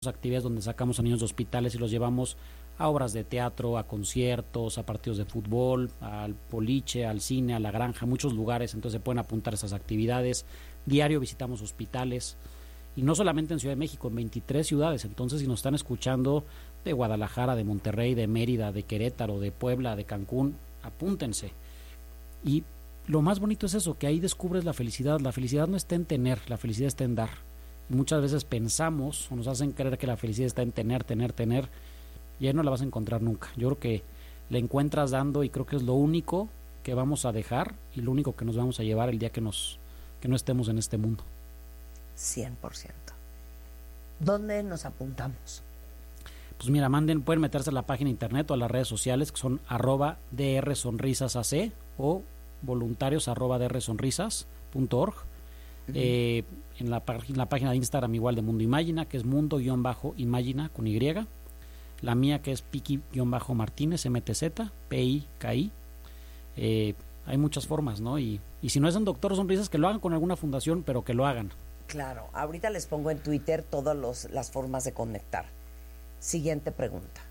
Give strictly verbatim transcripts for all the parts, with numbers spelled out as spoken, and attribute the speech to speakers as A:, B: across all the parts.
A: actividades donde sacamos a niños de hospitales y los llevamos a obras de teatro, a conciertos, a partidos de fútbol, al boliche, al cine, a la granja, muchos lugares, entonces se pueden apuntar a esas actividades. Diario visitamos hospitales, y no solamente en Ciudad de México, en veintitrés ciudades. Entonces, si nos están escuchando de Guadalajara, de Monterrey, de Mérida, de Querétaro, de Puebla, de Cancún, apúntense. Y lo más bonito es eso, que ahí descubres la felicidad. La felicidad no está en tener, la felicidad está en dar. Y muchas veces pensamos o nos hacen creer que la felicidad está en tener, tener, tener, y ahí no la vas a encontrar nunca. Yo creo que la encuentras dando, y creo que es lo único que vamos a dejar y lo único que nos vamos a llevar el día que nos que no estemos en este mundo.
B: cien por ciento. ¿Dónde nos apuntamos?
A: Pues mira, manden, pueden meterse a la página de internet o a las redes sociales, que son arroba drsonrisasac o voluntarios arroba drsonrisas punto org. Uh-huh. eh, en, la, en la página de Instagram igual de Mundo Imagina, que es mundo-imagina con Y. La mía, que es Piki-Martínez, M T Z, P I K I. Eh, hay muchas formas, ¿no? Y, y si no es en Doctor Sonrisas, que lo hagan con alguna fundación, pero que lo hagan.
B: Claro, ahorita les pongo en Twitter todas los, las formas de conectar. Siguiente pregunta.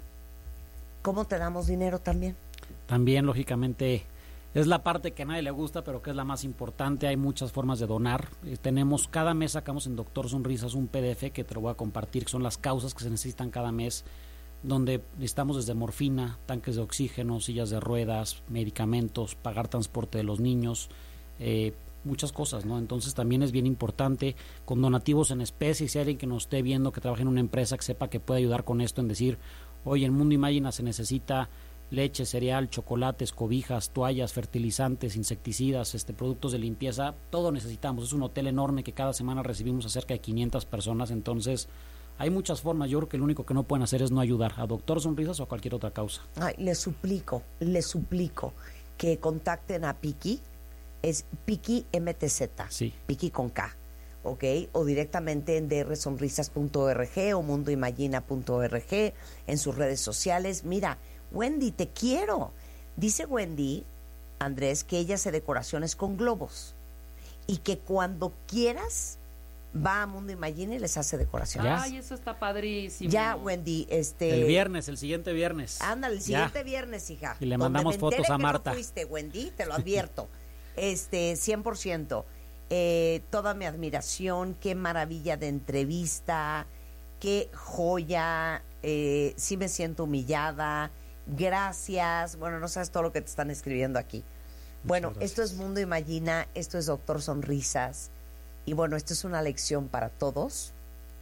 B: ¿Cómo te damos dinero también?
A: También, lógicamente, es la parte que a nadie le gusta, pero que es la más importante. Hay muchas formas de donar. Eh, tenemos, cada mes sacamos en Doctor Sonrisas un P D F que te lo voy a compartir, que son las causas que se necesitan cada mes, donde necesitamos desde morfina, tanques de oxígeno, sillas de ruedas, medicamentos, pagar transporte de los niños, eh, muchas cosas, ¿no? Entonces también es bien importante, con donativos en especie. Si hay alguien que nos esté viendo, que trabaje en una empresa, que sepa que puede ayudar con esto, en decir, oye, en Mundo Imagina se necesita leche, cereal, chocolates, cobijas, toallas, fertilizantes, insecticidas, este, productos de limpieza, todo necesitamos. Es un hotel enorme que cada semana recibimos a cerca de quinientas personas, entonces hay muchas formas. Yo creo que lo único que no pueden hacer es no ayudar a Doctor Sonrisas o a cualquier otra causa.
B: Ay, les suplico, les suplico que contacten a Piki, es Piki M T Z,
A: sí.
B: Piki con K, ¿ok? O directamente en drsonrisas punto org o mundoimagina punto org, en sus redes sociales. Mira, Wendy, te quiero. Dice Wendy, Andrés, que ella hace decoraciones con globos y que cuando quieras va a Mundo Imagina y les hace decoraciones.
C: Ay, eso está padrísimo.
B: Ya, Wendy, este...
A: El viernes, el siguiente viernes.
B: Ándale, el siguiente ya. viernes, hija.
A: Y le mandamos fotos a Marta.
B: No fuiste, Wendy, te lo advierto. este, cien por ciento. Eh, toda mi admiración, qué maravilla de entrevista, qué joya, eh, sí me siento humillada. Gracias. Bueno, no sabes todo lo que te están escribiendo aquí. Bueno, esto es Mundo Imagina, esto es Doctor Sonrisas. Y bueno, esto es una lección para todos,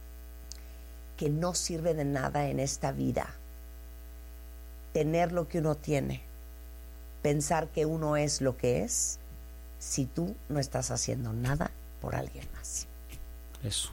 B: que no sirve de nada en esta vida tener lo que uno tiene, pensar que uno es lo que es, si tú no estás haciendo nada por alguien más.
A: Eso.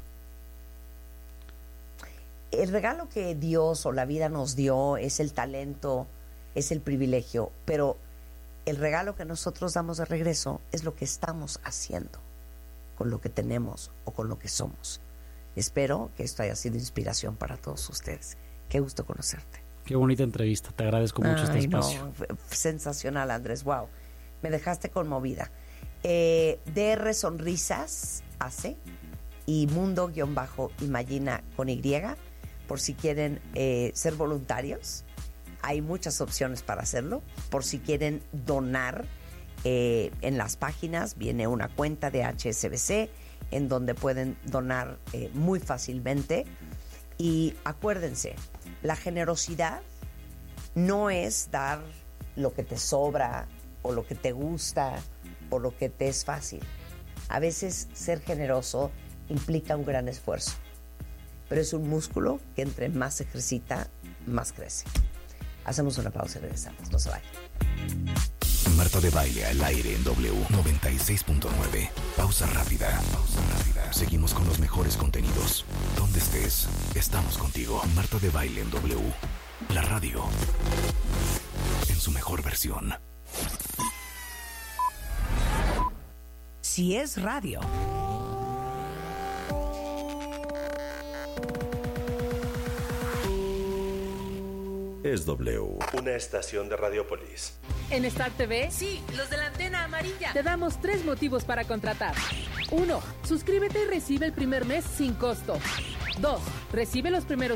B: El regalo que Dios o la vida nos dio es el talento, es el privilegio, pero el regalo que nosotros damos de regreso es lo que estamos haciendo con lo que tenemos o con lo que somos. Espero que esto haya sido inspiración para todos ustedes. Qué gusto conocerte.
A: Qué bonita entrevista, te agradezco mucho. Ay, este espacio.
B: No, sensacional, Andrés, wow. Me dejaste conmovida. Eh, D R Sonrisas hace y Mundo-Imagina con Y, por si quieren eh, ser voluntarios. Hay muchas opciones para hacerlo. Por si quieren donar, Eh, en las páginas viene una cuenta de H S B C en donde pueden donar eh, muy fácilmente. Y acuérdense, la generosidad no es dar lo que te sobra o lo que te gusta o lo que te es fácil. A veces ser generoso implica un gran esfuerzo, pero es un músculo que entre más se ejercita, más crece. Hacemos una pausa y regresamos. No se vayan.
D: Marta de Baile al aire en W noventa y seis punto nueve. Pausa rápida. Pausa rápida. Seguimos con los mejores contenidos. Donde estés, estamos contigo. Marta de Baile en W. La radio en su mejor versión.
E: Si es radio,
F: es W. Una estación de Radiopolis.
G: En Star T V,
H: sí, los de la antena amarilla,
G: te damos tres motivos para contratar. Uno, suscríbete y recibe el primer mes sin costo.
H: dos. Recibe los primeros